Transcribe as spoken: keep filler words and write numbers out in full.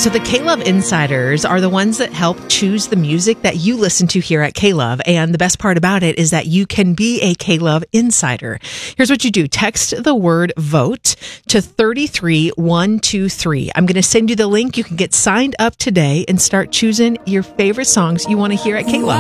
So the K-Love Insiders are the ones that help choose the music that you listen to here at K-Love. And the best part about it is that you can be a K-Love Insider. Here's what you do. Text the word VOTE to three three one two three. I'm going to send you the link. You can get signed up today and start choosing your favorite songs you want to hear at K-Love.